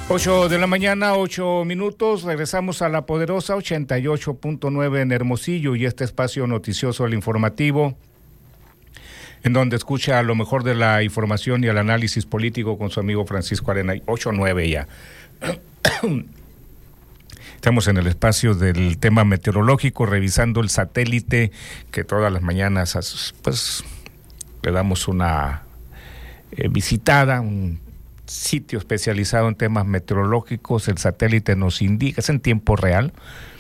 8 de la mañana, 8 minutos, regresamos a La Poderosa 88.9 en Hermosillo y este espacio noticioso, el informativo, en donde escucha lo mejor de la información y el análisis político con su amigo Francisco Arena, 8-9 ya. Estamos en el espacio del tema meteorológico, revisando el satélite que todas las mañanas pues le damos una visitada, un sitio especializado en temas meteorológicos. El satélite nos indica, es en tiempo real,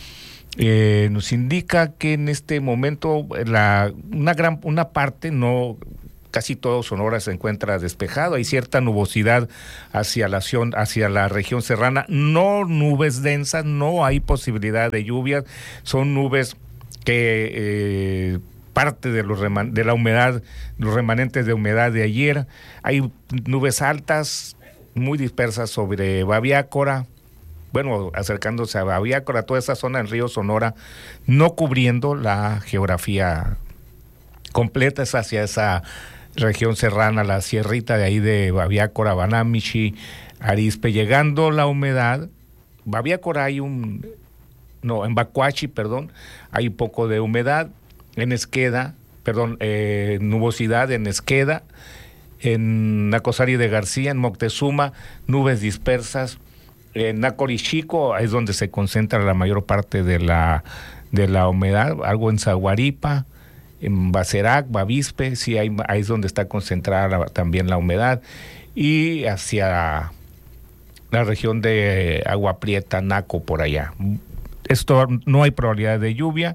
nos indica que en este momento una parte, no casi todo Sonora se encuentra despejado. Hay cierta nubosidad hacia la región serrana, no nubes densas, no hay posibilidad de lluvias, son nubes que parte de la humedad, los remanentes de humedad de ayer. Hay nubes altas muy dispersas sobre Babiácora, acercándose a Babiácora, toda esa zona del río Sonora, no cubriendo la geografía completa, es hacia esa región serrana, la sierrita de ahí de Babiácora, Banamichi, Arizpe, llegando la humedad. Babiácora en Bacuachi, hay un poco de humedad, en Esqueda, nubosidad en Esqueda, en Nacosari de García, en Moctezuma, nubes dispersas. En Nacorichico es donde se concentra la mayor parte de la humedad, algo en Zaguaripa, en Bacerac, Bavispe, sí ahí es donde está concentrada también la humedad, y hacia la región de Agua Prieta, Naco, por allá. Esto no hay probabilidad de lluvia,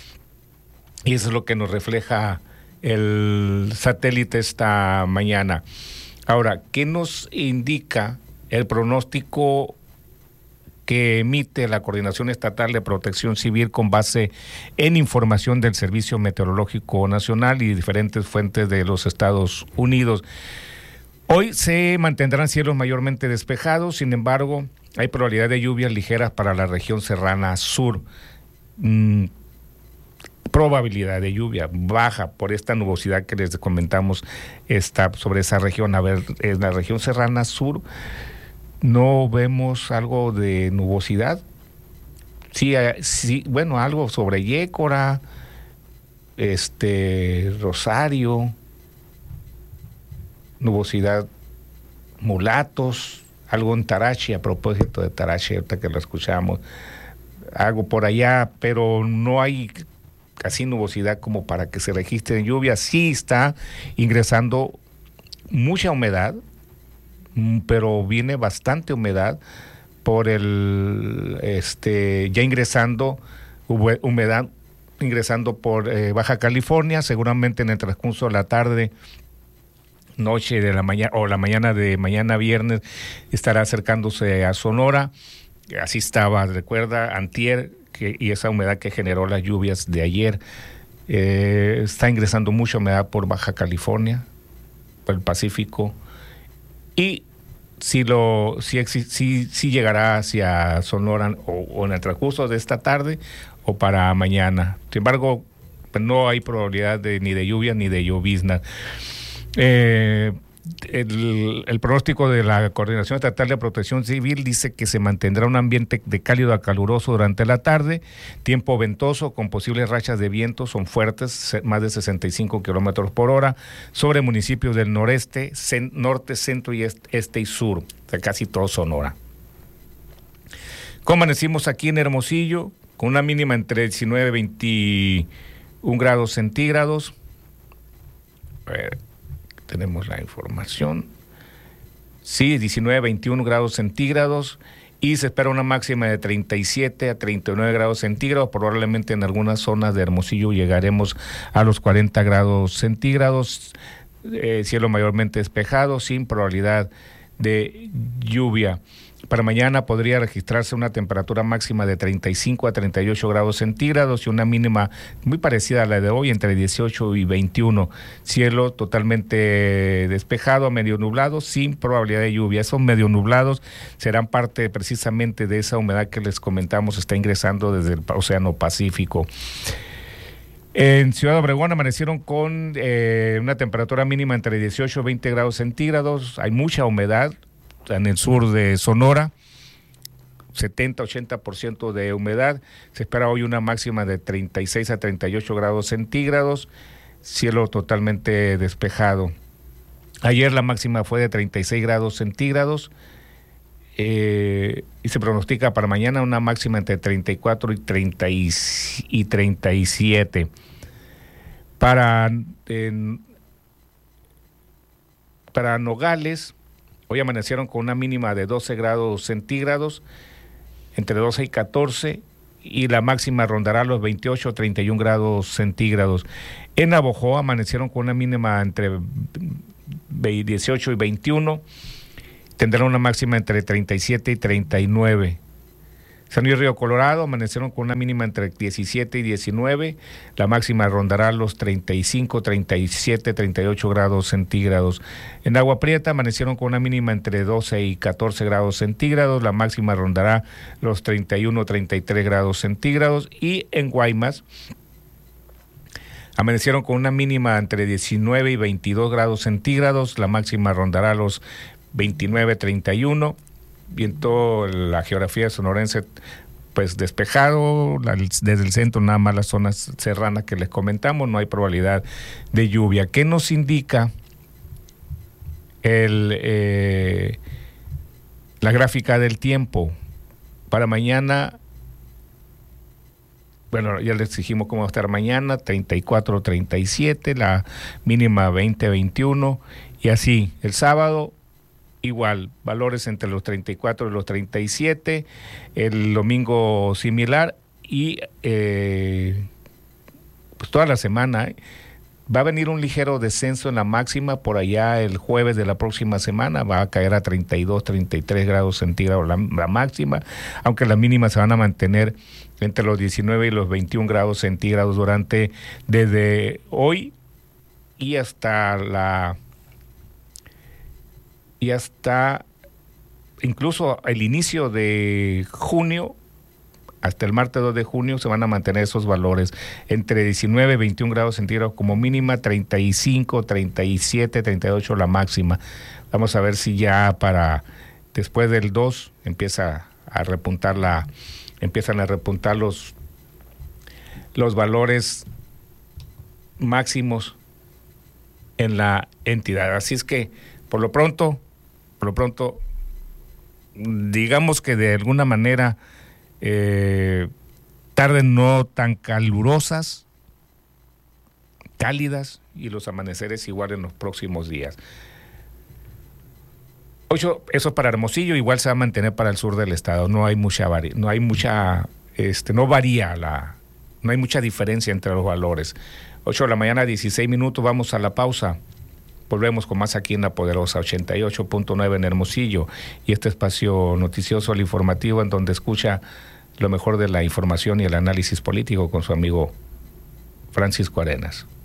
y eso es lo que nos refleja el satélite esta mañana. Ahora, ¿qué nos indica el pronóstico que emite la Coordinación Estatal de Protección Civil con base en información del Servicio Meteorológico Nacional y diferentes fuentes de los Estados Unidos? Hoy se mantendrán cielos mayormente despejados, sin embargo, hay probabilidad de lluvias ligeras para la región serrana sur. Probabilidad de lluvia baja por esta nubosidad que les comentamos está sobre esa región. A ver, en la región serrana sur no vemos algo de nubosidad. Sí, algo sobre Yécora, Rosario, nubosidad, Mulatos, algo en Tarachi, a propósito de Tarachi, ahorita que lo escuchamos, algo por allá, pero no hay casi nubosidad como para que se registre lluvia. Sí está ingresando mucha humedad, pero viene bastante humedad por ya ingresando humedad ingresando por Baja California, seguramente en el transcurso de la tarde, noche de la mañana o la mañana de mañana viernes estará acercándose a Sonora. Así estaba, recuerda, antier, y esa humedad que generó las lluvias de ayer. Está ingresando mucha humedad por Baja California, por el Pacífico, y sí llegará hacia Sonora o en el transcurso de esta tarde o para mañana. Sin embargo, pues no hay probabilidad ni de lluvia ni de llovizna. El pronóstico de la Coordinación Estatal de Protección Civil dice que se mantendrá un ambiente de cálido a caluroso durante la tarde, tiempo ventoso con posibles rachas de viento, son fuertes, más de 65 kilómetros por hora, sobre municipios del noreste, norte, centro y este y sur, o sea, casi todo Sonora. ¿Cómo amanecimos aquí en Hermosillo? Con una mínima entre 19 y 21 grados centígrados. Tenemos la información. Sí, 19 a 21 grados centígrados y se espera una máxima de 37 a 39 grados centígrados. Probablemente en algunas zonas de Hermosillo llegaremos a los 40 grados centígrados. Cielo mayormente despejado, sin probabilidad de lluvia. Para mañana podría registrarse una temperatura máxima de 35 a 38 grados centígrados y una mínima muy parecida a la de hoy, entre 18 y 21. Cielo totalmente despejado, medio nublado, sin probabilidad de lluvia. Esos medio nublados serán parte precisamente de esa humedad que les comentamos, está ingresando desde el Océano Pacífico. En Ciudad Obregón amanecieron con una temperatura mínima entre 18 y 20 grados centígrados. Hay mucha humedad, en el sur de Sonora, 70-80% de humedad. Se espera hoy una máxima de 36 a 38 grados centígrados, cielo totalmente despejado. Ayer la máxima fue de 36 grados centígrados y se pronostica para mañana una máxima entre 34 y 37. Para Nogales, hoy amanecieron con una mínima de 12 grados centígrados, entre 12 y 14, y la máxima rondará los 28 o 31 grados centígrados. En Navojoa amanecieron con una mínima entre 18 y 21, tendrán una máxima entre 37 y 39. San Luis Río Colorado amanecieron con una mínima entre 17 y 19, la máxima rondará los 35, 37, 38 grados centígrados. En Agua Prieta amanecieron con una mínima entre 12 y 14 grados centígrados, la máxima rondará los 31, 33 grados centígrados. Y en Guaymas amanecieron con una mínima entre 19 y 22 grados centígrados, la máxima rondará los 29, 31. Viento la geografía sonorense pues despejado, desde el centro nada más las zonas serranas que les comentamos, no hay probabilidad de lluvia. ¿Qué nos indica la gráfica del tiempo? Para mañana, bueno, ya les dijimos cómo va a estar mañana, 34, 37, la mínima 20, 21, y así, el sábado igual, valores entre los 34 y los 37, el domingo similar, y pues toda la semana va a venir un ligero descenso en la máxima por allá el jueves de la próxima semana, va a caer a 32, 33 grados centígrados la máxima, aunque las mínimas se van a mantener entre los 19 y los 21 grados centígrados desde hoy y hasta incluso el inicio de junio, hasta el martes 2 de junio se van a mantener esos valores entre 19 y 21 grados centígrados como mínima, 35, 37, 38 la máxima. Vamos a ver si ya para después del 2 empiezan a repuntar los valores máximos en la entidad. Así es que por lo pronto, digamos que de alguna manera tardes no tan calurosas, cálidas, y los amaneceres igual en los próximos días. Eso para Hermosillo, igual se va a mantener para el sur del estado. No hay mucha diferencia entre los valores. 8 de la mañana, 16 minutos, vamos a la pausa. Volvemos con más aquí en La Poderosa 88.9 en Hermosillo, y este espacio noticioso, el informativo, en donde escucha lo mejor de la información y el análisis político con su amigo Francisco Arenas.